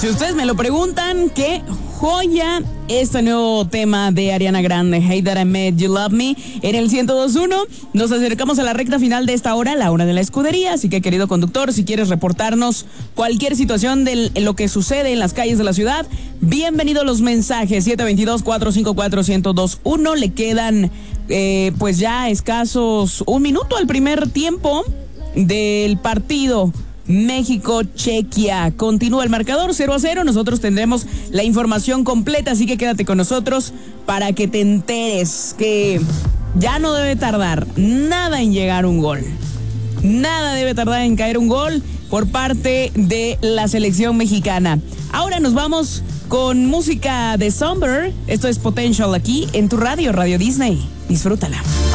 Si ustedes me lo preguntan, qué joya este nuevo tema de Ariana Grande, Hey That I Met You Love Me, en el 102.1. Nos acercamos a la recta final de esta hora, la hora de la escudería, así que querido conductor, si quieres reportarnos cualquier situación de lo que sucede en las calles de la ciudad, bienvenido los mensajes, 722-454-1021, le quedan pues ya escasos un minuto al primer tiempo del partido México-Chequia. Continúa el marcador 0-0. Nosotros tendremos la información completa, así que quédate con nosotros para que te enteres que ya no debe tardar nada en llegar un gol. Nada debe tardar en caer un gol por parte de la selección mexicana. Ahora nos vamos con música de Somber. Esto es Potential aquí en tu radio, Radio Disney. Disfrútala.